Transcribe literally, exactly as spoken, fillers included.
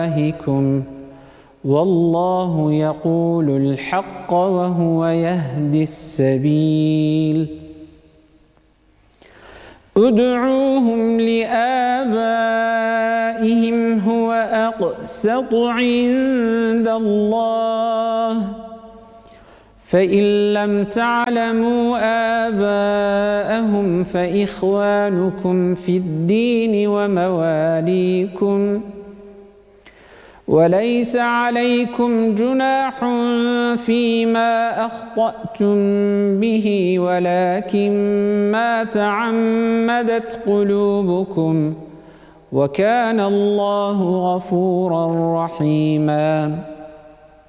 إلهكم والله يقول الحق وهو يهدي السبيل ادعوهم لآبائهم هو أقسط عند الله فإن لم تعلموا آباءهم فإخوانكم في الدين ومواليكم وليس عليكم جناح فيما أخطأتم به ولكن ما تعمدت قلوبكم وكان الله غفورا رحيما